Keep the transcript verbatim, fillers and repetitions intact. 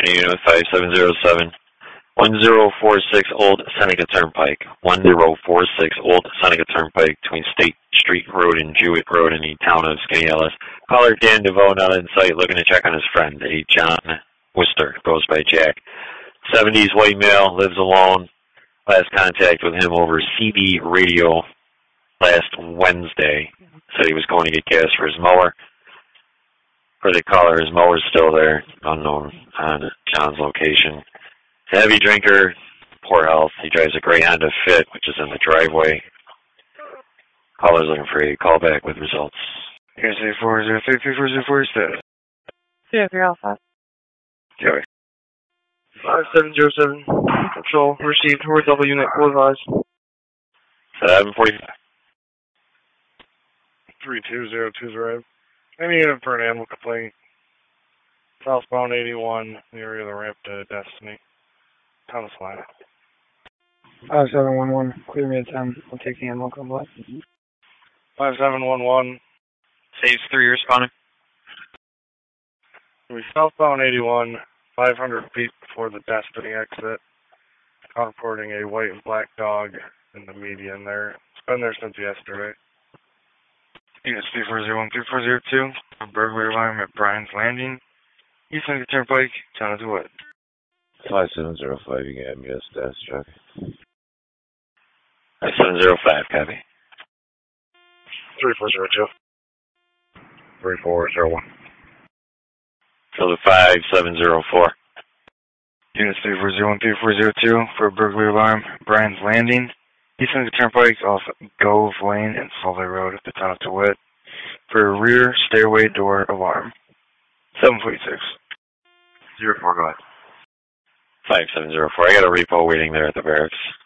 Continuing with five seven zero seven. one zero four six Old Seneca Turnpike. one zero four six Old Seneca Turnpike between State Street Road and Jewett Road in the town of Skaneateles. Caller Dan DeVoe not in sight, looking to check on his friend, a John Worcester, goes by Jack. seventies white male, lives alone. Last contact with him over C B radio last Wednesday. Said he was going to get gas for his mower. For the caller, his mower's still there, unknown on John's location. Heavy drinker, poor health. He drives a gray Honda Fit, which is in the driveway. Caller's looking for a call back with results. Here's a four zero three three four zero four status. Yeah, three Alpha. Joey. five seven zero seven. Control received. Horizontal unit qualifies. seven forty-five. three two zero two zero. Any unit for an animal complaint. Southbound eighty-one, the area of the ramp to Destiny. Thomas Line. five seven one one. Clear me at ten. We'll take the animal complaint. five seven one one. Saves three responding. We southbound eighty-one, five hundred feet before the Destiny exit. I'm reporting a white and black dog in the median there. It's been there since yesterday. Unit three four zero one three four zero two. Burglary alarm at Brian's Landing. East Seneca Turnpike, town of DeWitt. five seven zero five, you can have me a status check. five seven zero five, copy. three four zero two. three four zero one. So the five seven zero four. Unit three four zero one three four zero two for a burglary alarm, Brian's Landing. East Seneca Turnpike off Gove Lane and Solvay Road at the town of DeWitt for a rear stairway door alarm. seven forty-six. zero four, go ahead. five seven zero four. I got a repo waiting there at the barracks.